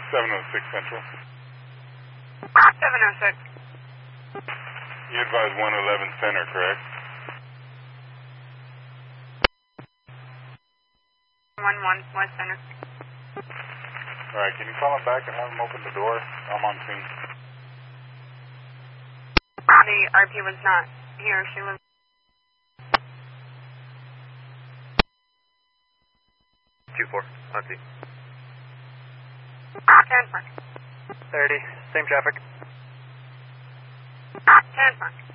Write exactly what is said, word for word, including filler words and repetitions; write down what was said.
seven oh six Central. seven oh six. You advise one eleven Center, correct? one one West Center. Alright, can you call him back and have him open the door? I'm on scene. The R P was not here. She was... two four, let's see. ten four. thirty, same traffic. ten four.